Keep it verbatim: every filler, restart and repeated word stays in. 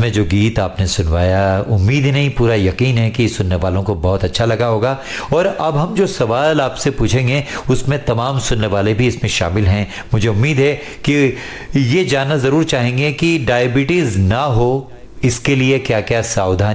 में जो गीत आपने सुनवाया, उम्मीद ही नहीं पूरा यकीन है कि सुनने वालों को बहुत अच्छा लगा होगा। और अब हम जो सवाल आपसे पूछेंगे उसमें तमाम सुनने वाले भी इसमें शामिल हैं। मुझे उम्मीद है कि ये जानना ज़रूर चाहेंगे कि डायबिटीज़ ना हो इसके लिए क्या क्या सावधानी